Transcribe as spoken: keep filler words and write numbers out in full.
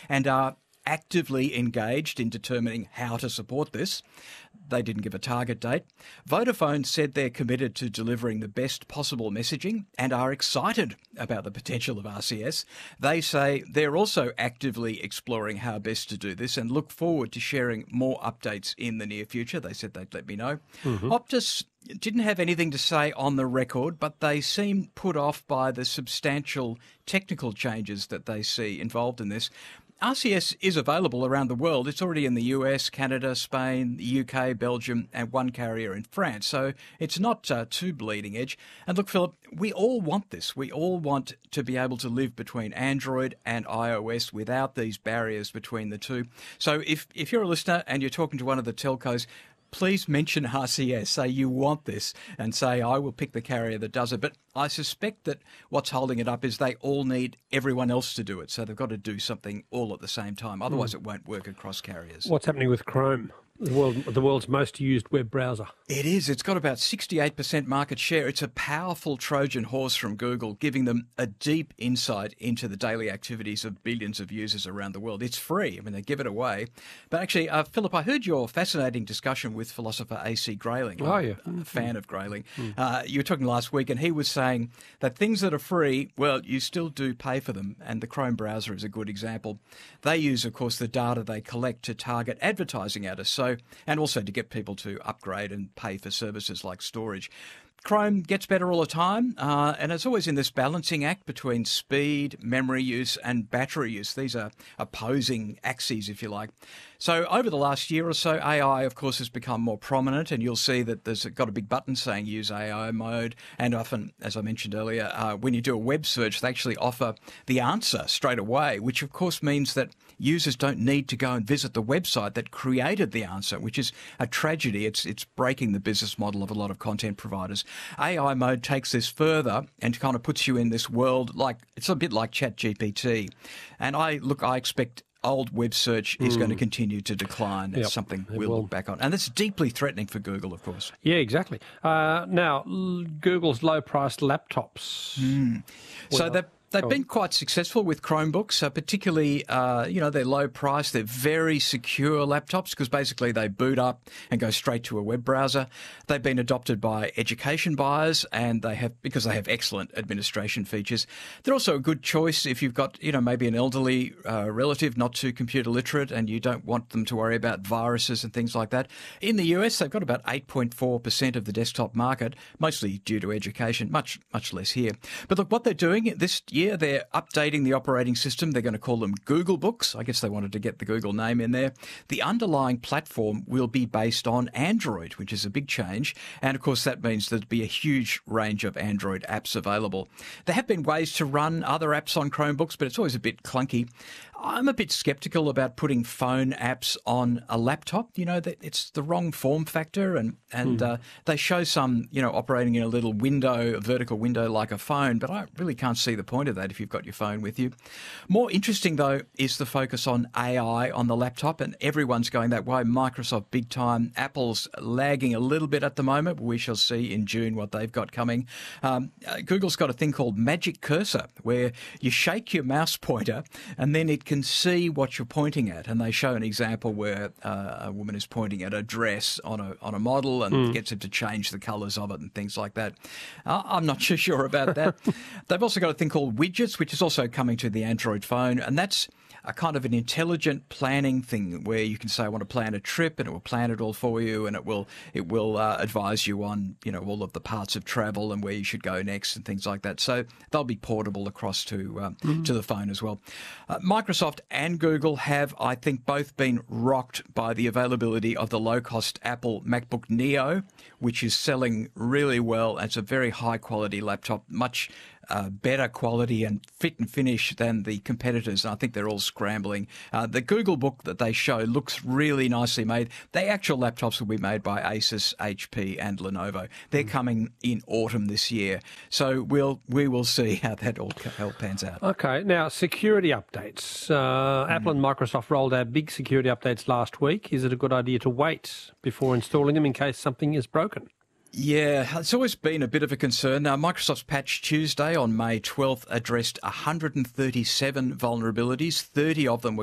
and are actively engaged in determining how to support this. They didn't give a target date. Vodafone said they're committed to delivering the best possible messaging and are excited about the potential of R C S. They say they're also actively exploring how best to do this and look forward to sharing more updates in the near future. They said they'd let me know. Mm-hmm. Optus didn't have anything to say on the record, but they seem put off by the substantial technical changes that they see involved in this. R C S is available around the world. It's already in the U S, Canada, Spain, the U K, Belgium, and one carrier in France. So it's not uh, too bleeding edge. And look, Philip, we all want this. We all want to be able to live between Android and iOS without these barriers between the two. So if, if you're a listener and you're talking to one of the telcos, please mention R C S, say you want this, and say I will pick the carrier that does it. But I suspect that what's holding it up is they all need everyone else to do it. So they've got to do something all at the same time. Otherwise, mm. it won't work across carriers. What's happening with Chrome? The, world, the world's most used web browser. It is. It's got about sixty-eight percent market share. It's a powerful Trojan horse from Google, giving them a deep insight into the daily activities of billions of users around the world. It's free. I mean, they give it away. But actually, uh, Philip, I heard your fascinating discussion with philosopher A C Grayling. Oh, yeah. I'm a fan of Grayling. Mm. Uh, you were talking last week, and he was saying that things that are free, well, you still do pay for them. And the Chrome browser is a good example. They use, of course, the data they collect to target advertising at us. So, and also to get people to upgrade and pay for services like storage. Chrome gets better all the time, uh, and it's always in this balancing act between speed, memory use, and battery use. These are opposing axes, if you like. So over the last year or so, A I, of course, has become more prominent, and you'll see that there's got a big button saying use A I mode. And often, as I mentioned earlier, uh, when you do a web search, they actually offer the answer straight away, which of course means that users don't need to go and visit the website that created the answer, which is a tragedy. It's it's breaking the business model of a lot of content providers. A I mode takes this further and kind of puts you in this world like it's a bit like ChatGPT. And I look, I expect old web search is mm. going to continue to decline. It's yep, something it we'll will. look back on. And that's deeply threatening for Google, of course. Yeah, exactly. Uh, now, Google's low-priced laptops. Mm. Well, so they've They've been quite successful with Chromebooks, uh, particularly, uh, you know, they're low price, they're very secure laptops because basically they boot up and go straight to a web browser. They've been adopted by education buyers and they have, because they have excellent administration features. They're also a good choice if you've got, you know, maybe an elderly uh, relative, not too computer literate, and you don't want them to worry about viruses and things like that. In the U S, they've got about eight point four percent of the desktop market, mostly due to education, much, much less here. But look, what they're doing this year, they're updating the operating system. They're going to call them Google Books. I guess they wanted to get the Google name in there. The underlying platform will be based on Android, which is a big change. And of course, that means there'll be a huge range of Android apps available. There have been ways to run other apps on Chromebooks, but it's always a bit clunky. I'm a bit skeptical about putting phone apps on a laptop. You know, that it's the wrong form factor, and, and mm. uh, they show some, you know, operating in a little window, a vertical window like a phone, but I really can't see the point of that if you've got your phone with you. More interesting, though, is the focus on A I on the laptop, and everyone's going that way. Microsoft big time. Apple's lagging a little bit at the moment, but we shall see in June what they've got coming. Um, uh, Google's got a thing called Magic Cursor, where you shake your mouse pointer and then it can see what you're pointing at. And they show an example where uh, a woman is pointing at a dress on a on a model and mm. gets him to change the colours of it and things like that. Uh, I'm not too sure about that. They've also got a thing called Widgets, which is also coming to the Android phone, and that's a kind of an intelligent planning thing where you can say, I want to plan a trip, and it will plan it all for you, and it will it will uh, advise you on, you know, all of the parts of travel and where you should go next and things like that. So they'll be portable across to um, mm-hmm. to the phone as well. Uh, Microsoft and Google have, I think, both been rocked by the availability of the low-cost Apple MacBook Neo, which is selling really well. It's a very high-quality laptop, much uh, better quality and fit and finish than the competitors. And I think they're all scrambling. Uh, the Google Book that they show looks really nicely made. The actual laptops will be made by Asus, H P, and Lenovo. They're mm. coming in autumn this year, so we'll we will see how that all, all pans out. Okay, now security updates. Uh, mm. Apple and Microsoft rolled out big security updates last week. Is it a good idea to wait before installing them in case something is broken? Yeah, it's always been a bit of a concern. Now, Microsoft's Patch Tuesday on May twelfth addressed one hundred thirty-seven vulnerabilities. thirty of them were